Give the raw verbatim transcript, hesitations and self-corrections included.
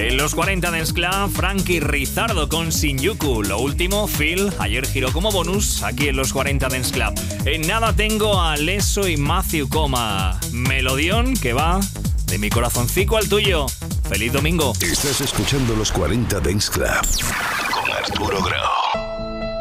En los cuarenta Dance Club, Frankie Rizardo con Shinjuku. Lo último, Phil, ayer giró como bonus aquí en los cuarenta Dance Club. En nada tengo a Leso y Matthew Coma. Melodión que va de mi corazoncico al tuyo. ¡Feliz domingo! Estás escuchando los cuarenta Dance Club con Arturo Grau.